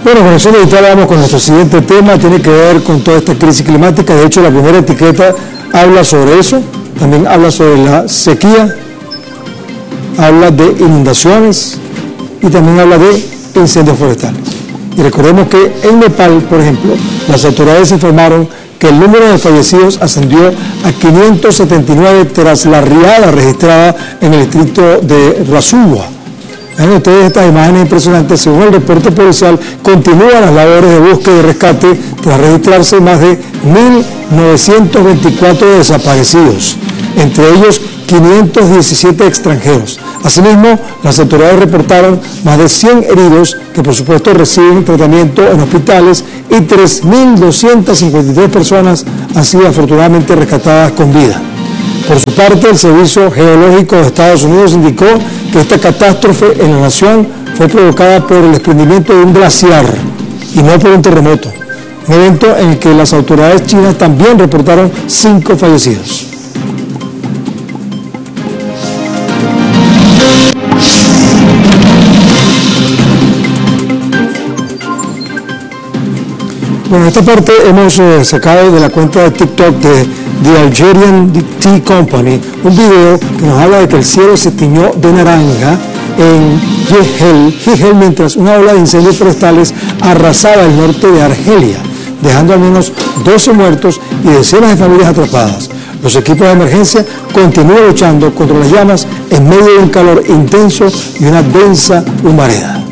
Bueno, con eso ahorita vamos con nuestro siguiente tema, tiene que ver con toda esta crisis climática. De hecho, la primera etiqueta habla sobre eso, también habla sobre la sequía, habla de inundaciones y también habla de incendios forestales. Y recordemos que en Nepal, por ejemplo, las autoridades informaron que el número de fallecidos ascendió a 579 tras la riada registrada en el distrito de Rasuwa. Vean ustedes estas imágenes impresionantes. Según el reporte policial, continúan las labores de búsqueda y rescate tras registrarse más de 1.924 desaparecidos, entre ellos 517 extranjeros. Asimismo, las autoridades reportaron más de 100 heridos que por supuesto reciben tratamiento en hospitales y 3.253 personas han sido afortunadamente rescatadas con vida. Por su parte, el Servicio Geológico de Estados Unidos indicó que esta catástrofe en la nación fue provocada por el desprendimiento de un glaciar y no por un terremoto, un evento en el que las autoridades chinas también reportaron 5 fallecidos. Bueno, esta parte hemos sacado de la cuenta de TikTok de The Algerian Tea Company un video que nos habla de que el cielo se tiñó de naranja en Jehel mientras una ola de incendios forestales arrasaba el norte de Argelia, dejando al menos 12 muertos y decenas de familias atrapadas. Los equipos de emergencia continúan luchando contra las llamas en medio de un calor intenso y una densa humareda.